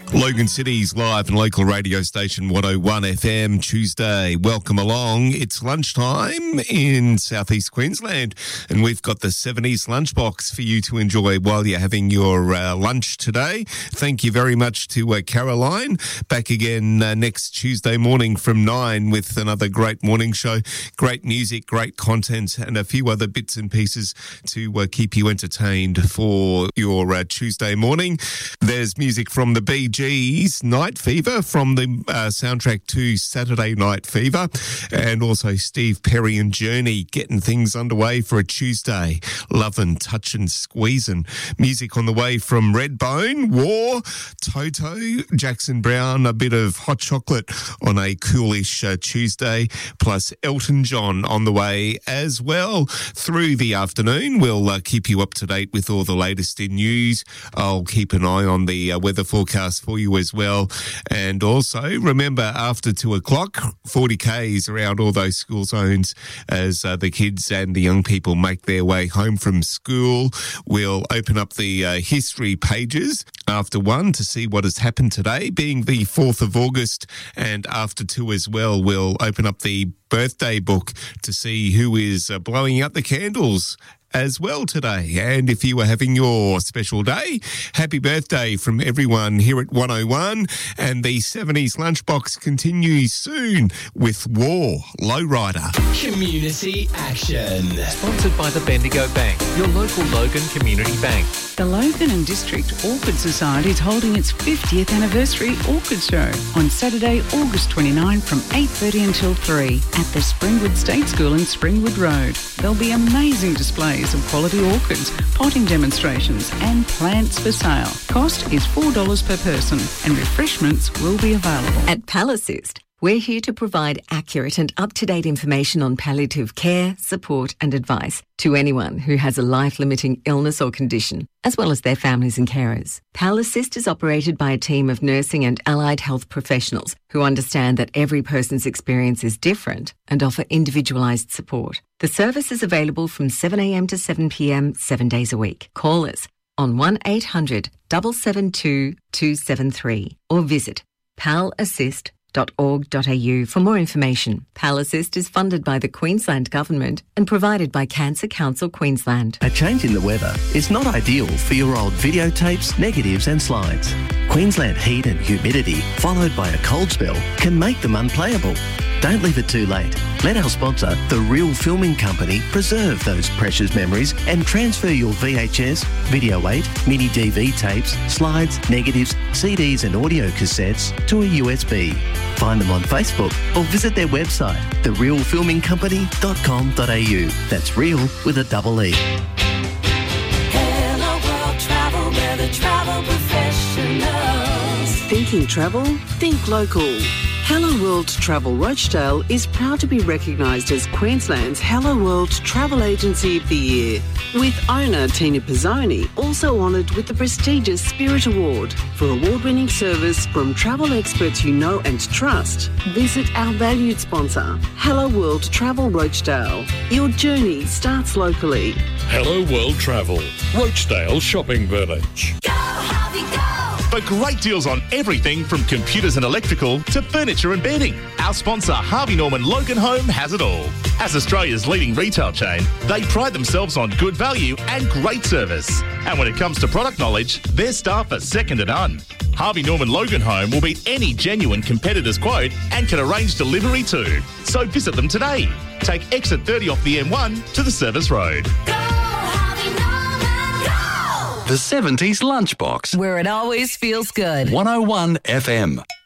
Logan City's live and local radio station 101 FM Tuesday. Welcome along. It's lunchtime in southeast Queensland and we've got the 70s lunchbox for you to enjoy while you're having your lunch today. Thank you very much to Caroline. Back again next Tuesday morning from 9 with another great morning show. Great music, great content and a few other bits and pieces to keep you entertained for your Tuesday morning. There's music from the Bee Gees, Night Fever from the soundtrack to Saturday Night Fever, and also Steve Perry and Journey getting things underway for a Tuesday. Lovin', touchin', squeezin'. Music on the way from Redbone, War, Toto, Jackson Brown, a bit of hot chocolate on a coolish Tuesday, plus Elton John on the way as well. Through the afternoon, we'll keep you up to date with all the latest in news. I'll keep an eye on the weather forecast for you as well. And also, remember, after 2 o'clock, 40 Ks around all those school zones as the kids and the young people make their way home from school. We'll open up the history pages after 1 to see what has happened today, being the 4th of August. And after 2 as well, we'll open up the birthday book to see who is blowing out the candles as well today. And if you were having your special day, happy birthday from everyone here at 101. And the 70s lunchbox continues soon with War, Lowrider. Community action. Sponsored by the Bendigo Bank, your local Logan Community Bank. The Logan and District Orchid Society is holding its 50th anniversary orchid show on Saturday, August 29 from 8:30 until 3 at the Springwood State School in Springwood Road. There'll be amazing displays of quality orchids, potting demonstrations and plants for sale. Cost is $4 per person and refreshments will be available. At Palassist, we're here to provide accurate and up-to-date information on palliative care, support and advice to anyone who has a life-limiting illness or condition, as well as their families and carers. Palassist is operated by a team of nursing and allied health professionals who understand that every person's experience is different and offer individualised support. The service is available from 7 a.m. to 7 p.m, 7 days a week. Call us on 1800 772 273 or visit palassist.org.au for more information. Palassist is funded by the Queensland Government and provided by Cancer Council Queensland. A change in the weather is not ideal for your old videotapes, negatives and slides. Queensland heat and humidity, followed by a cold spell, can make them unplayable. Don't leave it too late. Let our sponsor, The Real Filming Company, preserve those precious memories and transfer your VHS, Video 8, Mini DV tapes, slides, negatives, CDs and audio cassettes to a USB. Find them on Facebook or visit their website, therealfilmingcompany.com.au. That's real with a double E. Hello World Travel, we're the travel professionals. Thinking travel? Think local. Hello World Travel Rochdale is proud to be recognised as Queensland's Hello World Travel Agency of the Year, with owner Tina Pizzoni also honoured with the prestigious Spirit Award. For award-winning service from travel experts you know and trust, visit our valued sponsor, Hello World Travel Rochdale. Your journey starts locally. Hello World Travel, Rochdale Shopping Village. Go, Harvey, go! For great deals on everything from computers and electrical to furniture and bedding. Our sponsor, Harvey Norman Logan Home, has it all. As Australia's leading retail chain, they pride themselves on good value and great service. And when it comes to product knowledge, their staff are second to none. Harvey Norman Logan Home will beat any genuine competitor's quote and can arrange delivery too. So visit them today. Take exit 30 off the M1 to the Service Road. Go, Harvey Norman, go! The 70s Lunchbox. Where it always feels good. 101 FM.